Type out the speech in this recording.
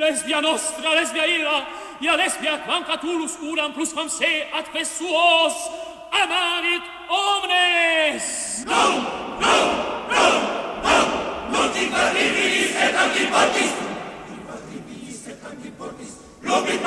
lesbia nostra, lesbia illa, ia lesbia quancatulus uram plus quam se ad quesuos amavit omnes. Non, non, non, non, non ti parlivis et anti partis